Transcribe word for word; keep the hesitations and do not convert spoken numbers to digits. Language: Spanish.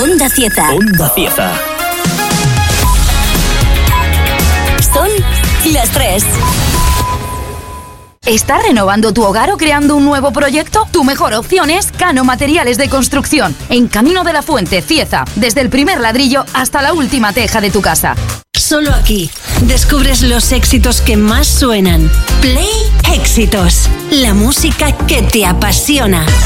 Onda Cieza. Onda Cieza. Son las tres. ¿Estás renovando tu hogar o creando un nuevo proyecto? Tu mejor opción es Cano Materiales de Construcción, en Camino de la Fuente, Cieza, desde el primer ladrillo hasta la última teja de tu casa. Solo aquí descubres los éxitos que más suenan. Play Éxitos, la música que te apasiona.